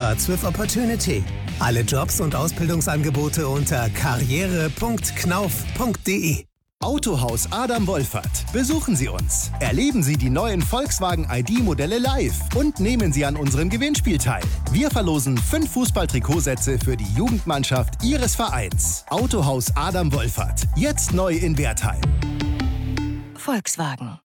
Starts with Opportunity. Alle Jobs und Ausbildungsangebote unter karriere.knauf.de. Autohaus Adam Wolfert. Besuchen Sie uns. Erleben Sie die neuen Volkswagen ID-Modelle live und nehmen Sie an unserem Gewinnspiel teil. Wir verlosen 5 Fußball-Trikotsätze für die Jugendmannschaft Ihres Vereins. Autohaus Adam Wolfert. Jetzt neu in Wertheim. Volkswagen.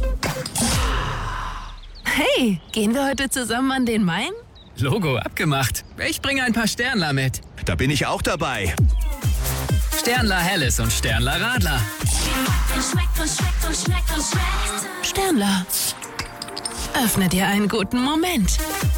Hey, gehen wir heute zusammen an den Main? Logo abgemacht. Ich bringe ein paar Sternler mit. Da bin ich auch dabei. Sternler Helles und Sternler Radler. Sternler. Öffne dir einen guten Moment.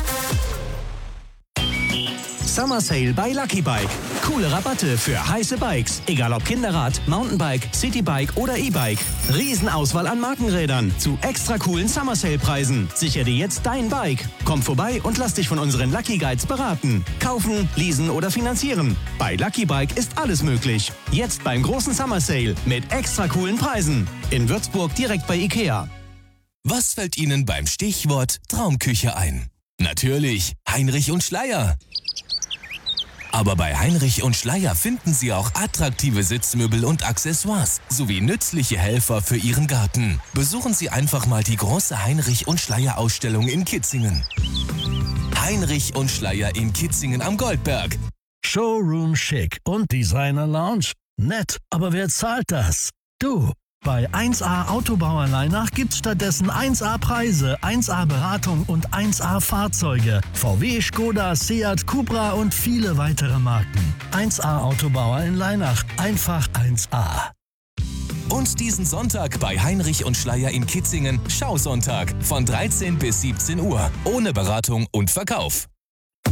Summer Sale bei Lucky Bike. Coole Rabatte für heiße Bikes. Egal ob Kinderrad, Mountainbike, Citybike oder E-Bike. Riesenauswahl an Markenrädern zu extra coolen Summer Sale Preisen. Sicher dir jetzt dein Bike. Komm vorbei und lass dich von unseren Lucky Guides beraten. Kaufen, leasen oder finanzieren. Bei Lucky Bike ist alles möglich. Jetzt beim großen Summer Sale mit extra coolen Preisen. In Würzburg direkt bei Ikea. Was fällt Ihnen beim Stichwort Traumküche ein? Natürlich Heinrich und Schleyer. Aber bei Heinrich und Schleyer finden Sie auch attraktive Sitzmöbel und Accessoires sowie nützliche Helfer für Ihren Garten. Besuchen Sie einfach mal die große Heinrich und Schleyer Ausstellung in Kitzingen. Heinrich und Schleyer in Kitzingen am Goldberg. Showroom schick und Designer Lounge. Nett, aber wer zahlt das? Du. Bei 1A Autobauer Leinach gibt's stattdessen 1A Preise, 1A Beratung und 1A Fahrzeuge. VW, Skoda, Seat, Cupra und viele weitere Marken. 1A Autobauer in Leinach. Einfach 1A. Und diesen Sonntag bei Heinrich und Schleyer in Kitzingen Schausonntag von 13 bis 17 Uhr. Ohne Beratung und Verkauf.